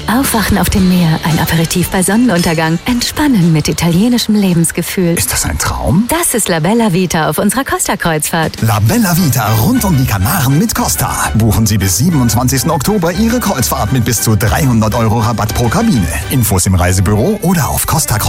Aufwachen auf dem Meer, ein Aperitif bei Sonnenuntergang, entspannen mit italienischem Lebensgefühl. Ist das ein Traum? Das ist La Bella Vita auf unserer Costa-Kreuzfahrt. La Bella Vita rund um die Kanaren mit Costa. Buchen Sie bis 27. Oktober Ihre Kreuzfahrt mit bis zu 300 € Rabatt pro Kabine. Infos im Reisebüro oder auf Costa